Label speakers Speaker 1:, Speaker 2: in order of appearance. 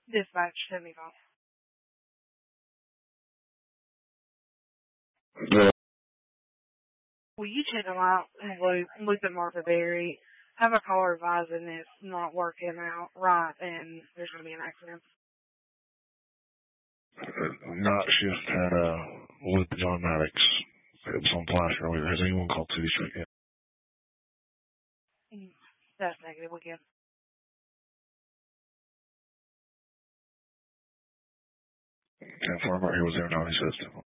Speaker 1: Dispatch 75.
Speaker 2: Yeah.
Speaker 1: Will you check them out and loop at Martha Berry? Have a caller advising it's not working out right and there's going to be an accident.
Speaker 2: Night shift had loop at John Maddox. It was on Placer earlier. Has anyone called City Street yet?
Speaker 1: That's negative. We can.
Speaker 2: 10-4 right here was there 96.